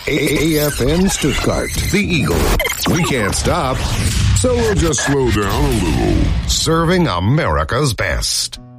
AFN Stuttgart, the Eagle. We can't stop, so we'll just slow down a little. Serving America's best.